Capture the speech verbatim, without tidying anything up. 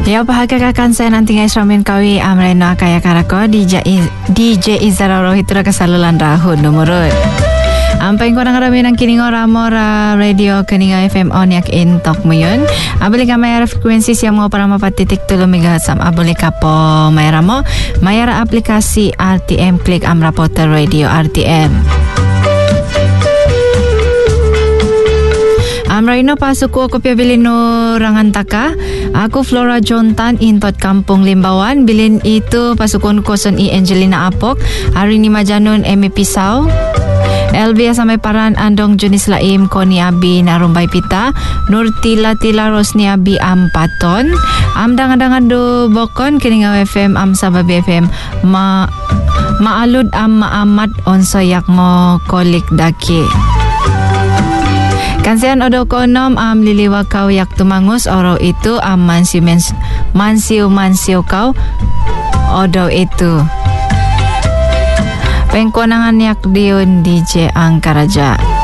Ya bahagakan saya nanti guys ramen kawi amreno akaya karako D J D J Izara Rohitura kasalulan rahun nomorut. Ampay ko nang ramen ang kiningo ramora radio kiningo F M on yak intok mo yun. Abali ka mayara frekuensi siya mo para mapatitik tulo megahertz. Abali ka po mayara mo. Mayara aplikasi R T M Click Amra Portal Radio R T M. Amraino pasok ko ako bilin no rangantaka. Ako Flora Jontan intot Kampung Limbawan. Bilin itu pasukon ko son i Angelina Apok. Hari ni Majanun Emi Pisau. Elvia samay paran andong Junis Laim ko ni Abi Narumbay Pita. Nurtila Tila Rosni Abi Ampaton. Amdang-adang ado bokon kiningaw F M am Sababi F M ma maalud am maamat onsoyak mo kolik daki. Kansian odo konom am liliwa kau yak tumangus oro itu am mansiu mansiu mansiu kau odo itu. Pengkonangan yak diun D J Angkaraja.